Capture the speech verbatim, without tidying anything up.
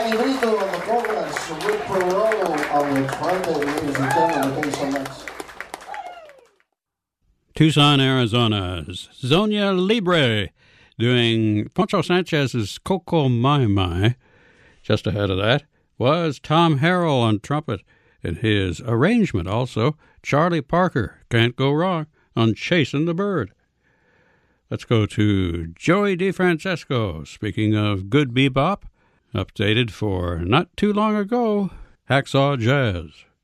Bienvenido on the progress with Perot on Friday, ladies and gentlemen. Thank you so much. Tucson, Arizona's Zonia Libre doing Poncho Sanchez's Coco Mai Mai. Just ahead of that was Tom Harrell on trumpet and his arrangement also. Charlie Parker, can't go wrong, on Chasing the Bird. Let's go to Joey DeFrancesco, speaking of good bebop, updated for not too long ago, Hacksaw Jazz.